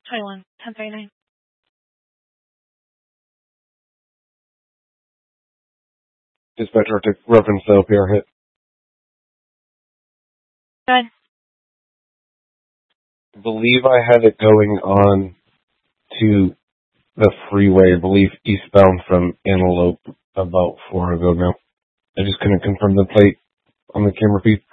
21, 1039. Dispatcher to reference the LPR hit. Good. I believe I had it going on to the freeway, I believe eastbound from Antelope about 4 ago now. I just couldn't confirm the plate on the camera feed.